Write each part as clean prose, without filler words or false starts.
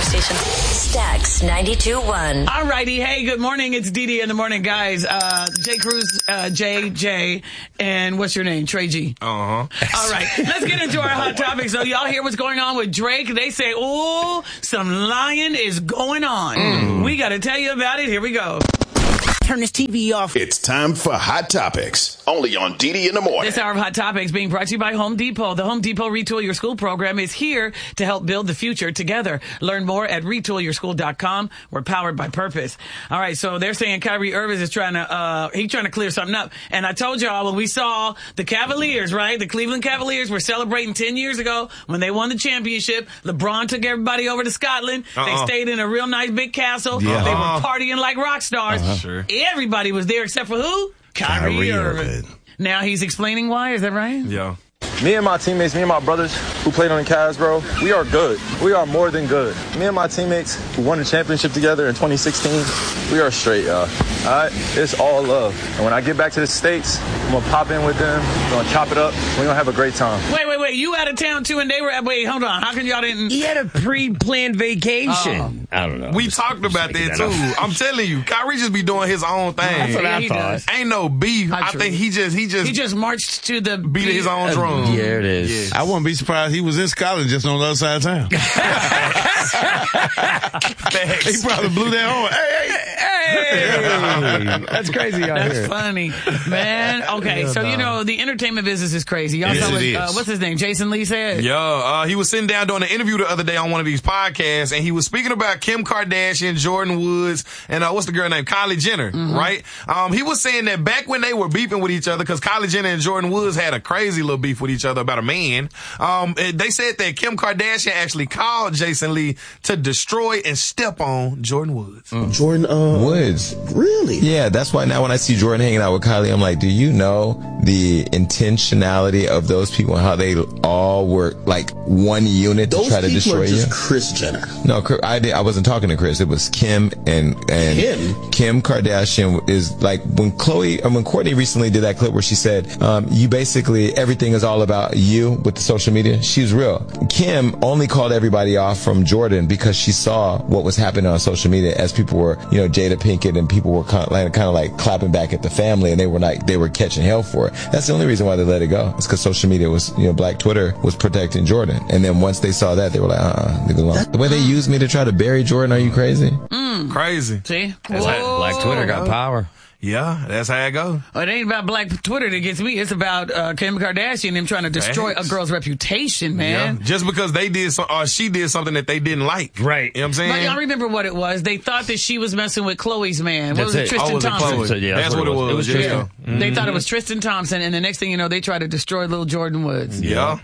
station. Stax 92.1. All righty. Hey, good morning. It's Dee Dee in the morning, guys. Jay Cruz, JJ, and what's your name? Trey G. All right. Let's get into our hot topics. So y'all hear what's going on with Drake? They say, oh, some lying is going on. We got to tell you about it. Here we go. Turn this TV off. It's time for Hot Topics, only on DD in the Morning. This hour of Hot Topics being brought to you by Home Depot. The Home Depot Retool Your School program is here to help build the future together. Learn more at retoolyourschool.com. We're powered by purpose. All right, so they're saying Kyrie Irving is trying to clear something up. And I told y'all when we saw the Cavaliers, right? The Cleveland Cavaliers were celebrating 10 years ago when they won the championship. LeBron took everybody over to Scotland. They stayed in a real nice big castle. Yeah. They were partying like rock stars. Sure. Everybody was there except for who? Kyrie Irving. Now he's explaining why. Is that right? Yeah. Me and my teammates, me and my brothers who played on the Cavs, bro, we are good. We are more than good. Me and my teammates who won the championship together in 2016, we are straight, y'all. All right? It's all love. And when I get back to the States, I'm going to pop in with them. We're going to chop it up. We're going to have a great time. Wait. You out of town, too, and they were... Wait, hold on. How come y'all didn't... He had a pre-planned vacation. I don't know. We talked about that, too. I'm telling you, Kyrie just be doing his own thing. That's what I thought. Does. Ain't no beef. Not I true. think he just marched to the... beat his own drum. Yeah, it is. Yeah. I wouldn't be surprised he was in Scotland just on the other side of town. He probably blew that horn. Hey, that's crazy out That's here. funny, man. Okay, so you know the entertainment business is crazy. Y'all saw what, what's his name? Jason Lee said. Yeah, he was sitting down doing an interview the other day on one of these podcasts, and he was speaking about Kim Kardashian, Jordan Woods, and what's the girl named Kylie Jenner, right? He was saying that back when they were beefing with each other, because Kylie Jenner and Jordan Woods had a crazy little beef with each other about a man. They said that Kim Kardashian actually called Jason Lee to destroy and step on Jordan Woods. Jordan Woods. Really? Yeah, that's why now when I see Jordan hanging out with Kylie, I'm like, do you know the intentionality of those people and how they all work like one unit to try to destroy you? Those people are just Kris Jenner. No, I wasn't talking to Kris. It was Kim and Kim Kardashian is like when Kourtney recently did that clip where she said, you basically, everything is all about you with the social media. She's real. Kim only called everybody off from Jordan because she saw what was happening on social media as people were, Jada Pinkett and people were kind of like clapping back at the family, and they were catching hell for it. That's the only reason why they let it go. It's because social media was, Black Twitter was protecting Jordan. And then once they saw that, they were like, leave it alone. The way they used me to try to bury Jordan, are you crazy? Crazy. See? Black Twitter got power. Yeah, that's how it goes. It ain't about Black Twitter that gets me. It's about Kim Kardashian and them trying to destroy a girl's reputation, man. Yeah. Just because they did she did something that they didn't like. Right. You know what I'm saying? But y'all remember what it was. They thought that she was messing with Chloe's man. What was it? Tristan was Thompson. Chloe? So, yeah, that's what it was. It was Tristan. Yeah. They thought it was Tristan Thompson, and the next thing you know, they tried to destroy little Jordan Woods. Yeah.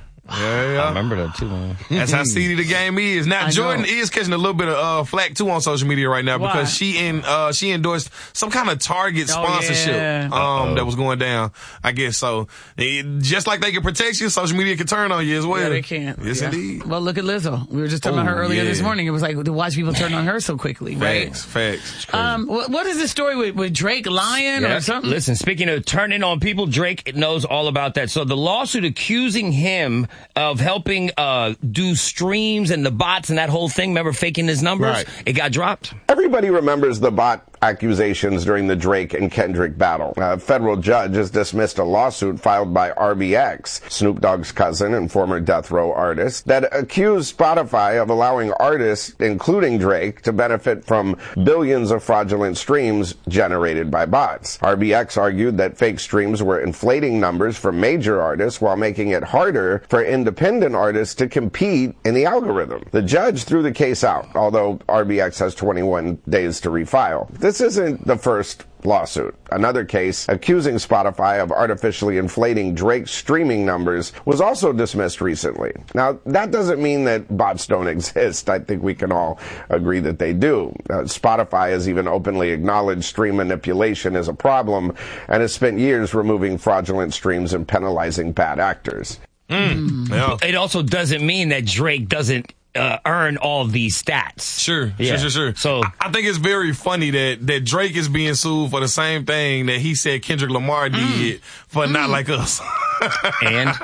I remember that too, man. That's how seedy the game is. Now, Jordan is catching a little bit of flack too on social media right now because she endorsed some kind of Target sponsorship that was going down. I guess so. Just like they can protect you, social media can turn on you as well. Yeah, they can. Yes, indeed. Well, look at Lizzo. We were just talking about her earlier this morning. It was like to watch people turn on her so quickly, right? Facts. What is the story with Drake lying or something? Listen, speaking of turning on people, Drake knows all about that. So the lawsuit accusing him of helping do streams and the bots and that whole thing, remember faking his numbers? Right. It got dropped. Everybody remembers the bot accusations during the Drake and Kendrick battle. A federal judge has dismissed a lawsuit filed by RBX, Snoop Dogg's cousin and former Death Row artist, that accused Spotify of allowing artists, including Drake, to benefit from billions of fraudulent streams generated by bots. RBX argued that fake streams were inflating numbers for major artists while making it harder for independent artists to compete in the algorithm. The judge threw the case out, although RBX has 21 days to refile. This isn't the first lawsuit. Another case accusing Spotify of artificially inflating Drake's streaming numbers was also dismissed recently. Now, that doesn't mean that bots don't exist. I think we can all agree that they do. Spotify has even openly acknowledged stream manipulation as a problem and has spent years removing fraudulent streams and penalizing bad actors. Yeah. It also doesn't mean that Drake doesn't earn all these stats. Sure. So I think it's very funny that Drake is being sued for the same thing that he said Kendrick Lamar did for Not Like Us. And I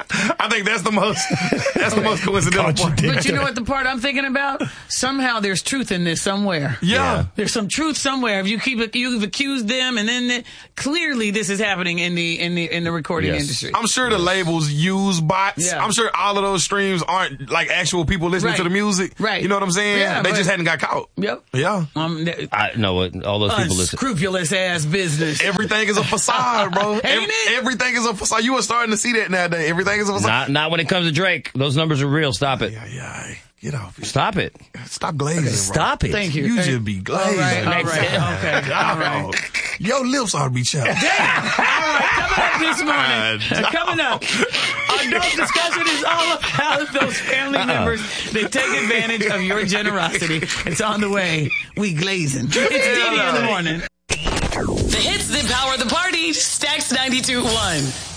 I think that's the most coincidental part. But you know what the part I'm thinking about? Somehow there's truth in this somewhere. Yeah. There's some truth somewhere. If you've accused them, and then clearly this is happening in the recording industry. I'm sure the labels use bots. Yeah. I'm sure all of those streams aren't like actual people listening to the music. Right. You know what I'm saying? Yeah, they just hadn't got caught. Yep. Yeah. I know what all those people listen. Unscrupulous ass business. Everything is a facade, bro. Ain't it? Everything is a facade. You are starting to see that nowadays. Everything is a facade. Not when it comes to Drake. Those numbers are real. Stop it. Yeah. Get off it. Stop it. Stop glazing, bro. Stop it. Thank you. You should be glazing. All right. Okay. All right. Your lips ought to be chapped. Damn. All right. Coming up this morning. Coming up. Our dope discussion is all about those family members that take advantage of your generosity. It's on the way. We glazing. It's DD in the morning. The hits that power the party. Stacks 92.1.